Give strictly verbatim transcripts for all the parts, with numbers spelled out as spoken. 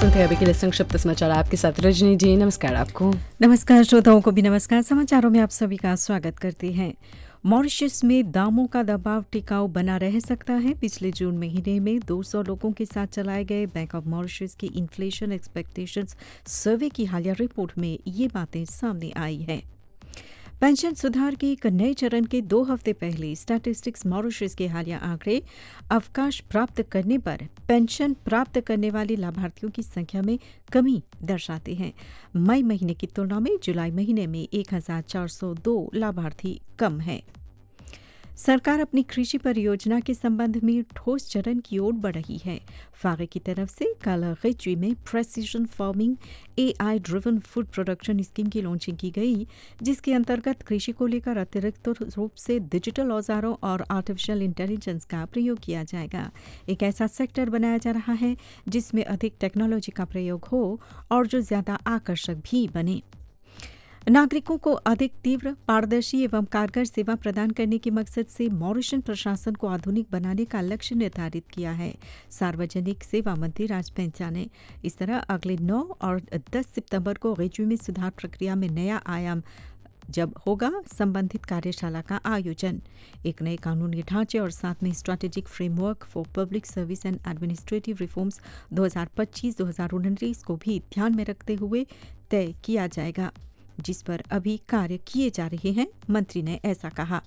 सुनते हैं अभी के लिए संक्षिप्त समाचार आपके साथ रजनी जी। नमस्कार आपको। नमस्कार श्रोताओं को भी नमस्कार। समाचारों में आप सभी का स्वागत करते हैं। मॉरिशस में दामों का दबाव टिकाऊ बना रह सकता है। पिछले जून महीने में दो सौ लोगों के साथ चलाए गए बैंक ऑफ मॉरिशस की इन्फ्लेशन एक्सपेक्टेशंस सर्वे की हालिया रिपोर्ट में ये बातें सामने आई हैं। पेंशन सुधार के एक नए चरण के दो हफ्ते पहले स्टैटिस्टिक्स मॉरिशस के हालिया आंकड़े अवकाश प्राप्त करने पर पेंशन प्राप्त करने वाले लाभार्थियों की संख्या में कमी दर्शाते हैं। मई महीने की तुलना में जुलाई महीने में एक हज़ार चार सौ दो लाभार्थी कम हैं। सरकार अपनी कृषि परियोजना के संबंध में ठोस चरण की ओर बढ़ रही है। फागे की तरफ से कल गैची में precision farming AI driven food production scheme की लॉन्चिंग की गई, जिसके अंतर्गत कृषि को लेकर अतिरिक्त रूप से डिजिटल औजारों और आर्टिफिशियल इंटेलिजेंस का प्रयोग किया जाएगा। एक ऐसा सेक्टर बनाया जा रहा है जिसमें अधिक टेक्नोलॉजी का प्रयोग हो और जो ज्यादा आकर्षक भी बने। नागरिकों को अधिक तीव्र, पारदर्शी एवं कारगर सेवा प्रदान करने के मकसद से मॉरिशन प्रशासन को आधुनिक बनाने का लक्ष्य निर्धारित किया है। सार्वजनिक सेवा मंत्री राज पेंचा ने इस तरह अगले नौ और दस सितंबर को गैची में सुधार प्रक्रिया में नया आयाम जब होगा संबंधित कार्यशाला का आयोजन। एक नए कानूनी ढांचे और साथ में strategic framework for public service and administrative reforms दो हज़ार पच्चीस दो हज़ार उनतीस को भी ध्यान में रखते हुए तय किया जाएगा, जिस पर अभी कार्य किए जा रहे हैं, मंत्री ने ऐसा कहा।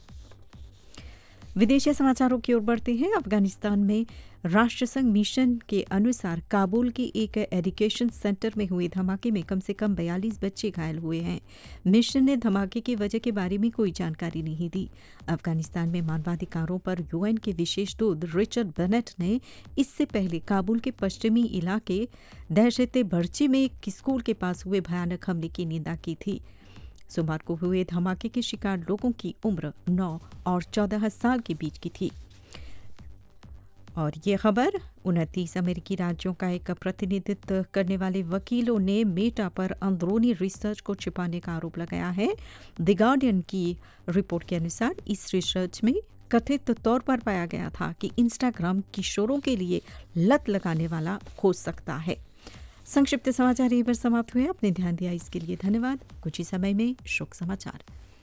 विदेशी समाचारों की ओर बढ़ते हैं। अफगानिस्तान में राष्ट्रसंघ मिशन के अनुसार काबुल के एक एजुकेशन सेंटर में हुए धमाके में कम से कम बयालीस बच्चे घायल हुए हैं। मिशन ने धमाके की वजह के बारे में कोई जानकारी नहीं दी। अफगानिस्तान में मानवाधिकारों पर यूएन के विशेष दूत रिचर्ड बेनेट ने इससे पहले काबुल के पश्चिमी इलाके दहशत बर्ची में एक स्कूल के पास हुए भयानक हमले की निंदा की थी। सोमवार को हुए धमाके के शिकार लोगों की उम्र नौ और चौदह साल के बीच की थी। और ये खबर उनतीस अमेरिकी राज्यों का एक प्रतिनिधित्व करने वाले वकीलों ने मेटा पर अंदरूनी रिसर्च को छिपाने का आरोप लगाया है। द गार्डियन की रिपोर्ट के अनुसार इस रिसर्च में कथित तौर पर पाया गया था कि इंस्टाग्राम किशोरों के लिए लत लगाने वाला हो सकता है। संक्षिप्त समाचार यहीं पर समाप्त हुए। अपने ध्यान दिया इसके लिए धन्यवाद। कुछ ही समय में शोक समाचार।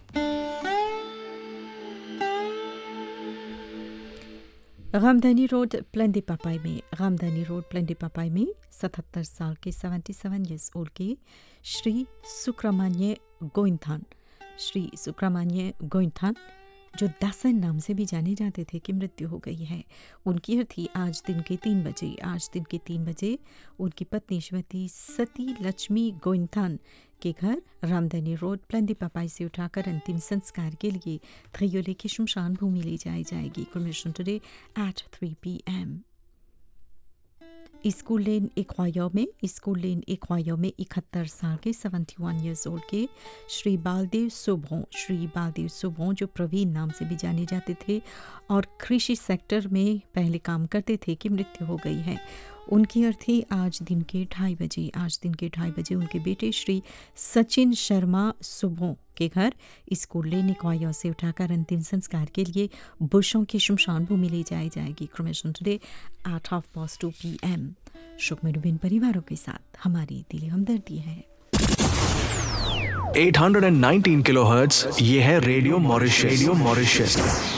रामधनी रोड प्लेंडी पापाई में रामधनी रोड प्लेंडी पापाई में सतहत्तर साल के सतहत्तर ईयर्स ओल्ड के श्री सुब्रमण्य गोइंथान श्री सुब्रमण्य गोइंथान जो दासन नाम से भी जाने जाते थे की मृत्यु हो गई है। उनकी अर्थी आज दिन के तीन बजे आज दिन के तीन बजे उनकी पत्नी श्रीमती सती लक्ष्मी गोइंथान के घर रामधनी रोड प्लेंडी पापाई से उठाकर अंतिम संस्कार के लिए थ्रियोले की शमशान भूमि ले जाई जाएगी। Cremation today at three P M. School lane इक्वायो में स्कूल लेन इक्वायो में इकहत्तर साल के इकहत्तर ईयर्स ओल्ड के श्री बालदेव सुभों श्री बालदेव सुभों जो प्रवीण नाम से भी जाने जाते थे और कृषि सेक्टर में पहले काम करते थे की मृत्यु हो गई है। उनकी अर्थी आज दिन के ढाई बजे आज दिन के ढाई बजे उनके बेटे श्री सचिन शर्मा सुभों के घर स्कूल लेन इक्वायो से उठाकर अंतिम संस्कार के लिए बुशों की शमशान भूमि ले जाई जाएगी। Cremation today at half past to P M. शोक में डूबे परिवारों के साथ हमारी दिली हमदर्दी है। आठ सौ उन्नीस किलोहर्ट्ज़ ये है रेडियो मॉरिशस रेडियो मॉरिशस।